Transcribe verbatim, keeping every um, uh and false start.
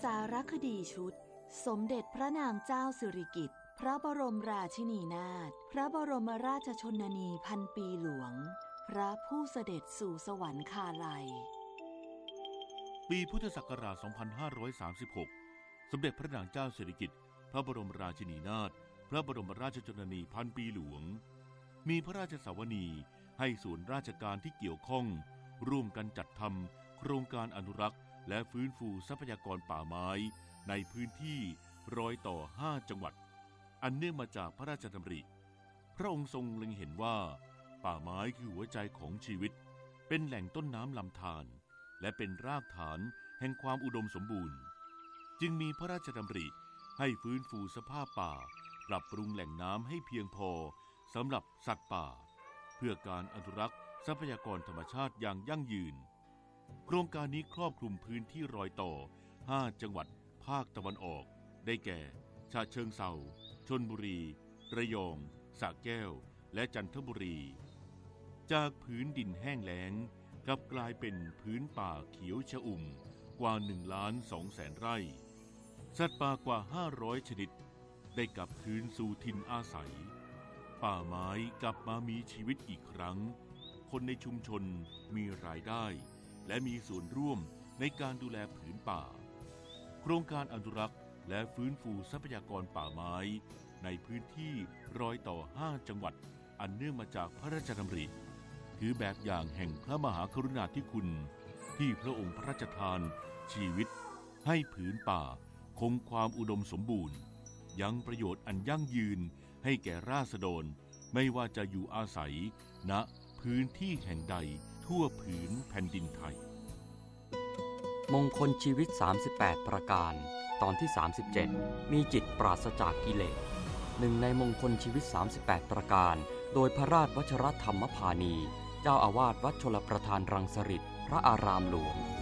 สารคดีชุดสมเด็จพระนางเจ้าสิริกิติ์พระบรมราชินีนาถพระบรมราชชนนีพันปีหลวงพระผู้เสด็จสู่สวรรคาลัยปีพุทธศักราช สองพันห้าร้อยสามสิบหก สมเด็จพระนางเจ้าสิริกิติ์พระบรมราชินีนาถพระบรมราชชนนีพันปีหลวงมีพระราชสวนีให้ส่วนราชการที่เกี่ยวข้องร่วมกันจัดทำโครงการอนุรักษ์และฟื้นฟูทรัพยากรป่าไม้ในพื้นที่รอยต่อห้าจังหวัดอันเนื่องมาจากพระราชดำริพระองค์ทรงเล็งเห็นว่าป่าไม้คือหัวใจของชีวิตเป็นแหล่งต้นน้ำลำธารและเป็นรากฐานแห่งความอุดมสมบูรณ์จึงมีพระราชดำริให้ฟื้นฟูสภาพป่าปรับปรุงแหล่งน้ำให้เพียงพอสำหรับสัตว์ป่าเพื่อการอนุรักษ์ทรัพยากรธรรมชาติอย่างยั่งยืนโครงการนี้ครอบคลุมพื้นที่รอยต่อห้าจังหวัดภาคตะวันออกได้แก่ฉะเชิงเทราชลบุรีระยองสระแก้วและจันทบุรีจากผืนดินแห้งแล้งกลับกลายเป็นพื้นป่าเขียวชอุ่มกว่าหนึ่งล้านสองแสนไร่สัตว์ป่ากว่าห้าร้อยชนิดได้กลับคืนสู่ถิ่นอาศัยป่าไม้กลับมามีชีวิตอีกครั้งคนในชุมชนมีรายได้และมีส่วนร่วมในการดูแลผืนป่าโครงการอนุรักษ์และฟื้นฟูทรัพยากรป่าไม้ในพื้นที่รอยต่อห้าจังหวัดอันเนื่องมาจากพระราชดำริคือแบบอย่างแห่งพระมหากรุณาธิคุณที่พระองค์พระราชทานชีวิตให้ผืนป่าคงความอุดมสมบูรณ์ยังประโยชน์อันยั่งยืนให้แก่ราษฎรไม่ว่าจะอยู่อาศัยณพื้นที่แห่งใดทั่วผืนแผ่นดินไทยมงคลชีวิตสามสิบแปดประการตอนที่สามสิบเจ็ดมีจิตปราศจากกิเลสหนึ่งในมงคลชีวิตสามสิบแปดประการโดยพระราชวชรธรรมพานีเจ้าอาวาสวัดชลประทานรังสฤษพระอารามหลวง